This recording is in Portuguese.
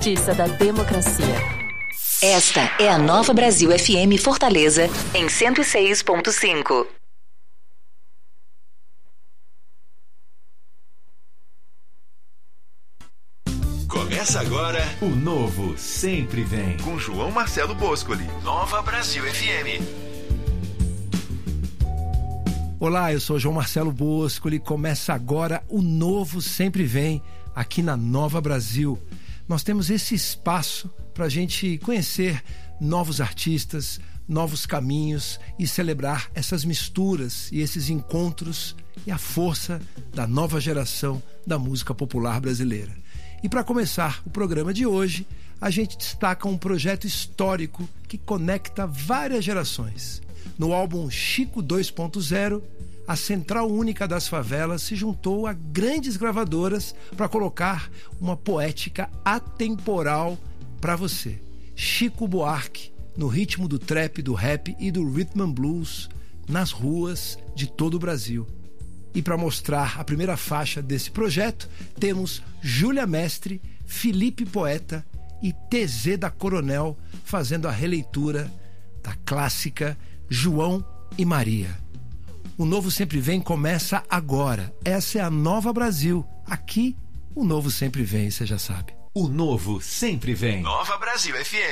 justiça da democracia. Esta é a Nova Brasil FM Fortaleza, em 106.5. Começa agora O Novo Sempre Vem, com João Marcelo Boscoli. Nova Brasil FM. Olá, eu sou João Marcelo Boscoli. Começa agora O Novo Sempre Vem, aqui na Nova Brasil. Nós temos esse espaço para a gente conhecer novos artistas, novos caminhos e celebrar essas misturas e esses encontros e a força da nova geração da música popular brasileira. E para começar o programa de hoje, a gente destaca um projeto histórico que conecta várias gerações. No álbum Chico 2.0, a Central Única das Favelas se juntou a grandes gravadoras para colocar uma poética atemporal para você. Chico Buarque, no ritmo do trap, do rap e do rhythm and blues, nas ruas de todo o Brasil. E para mostrar a primeira faixa desse projeto, temos Júlia Mestre, Felipe Poeta e TZ da Coronel fazendo a releitura da clássica João e Maria. O Novo Sempre Vem começa agora. Essa é a Nova Brasil. Aqui, o Novo Sempre Vem, você já sabe. O Novo Sempre Vem. Nova Brasil FM.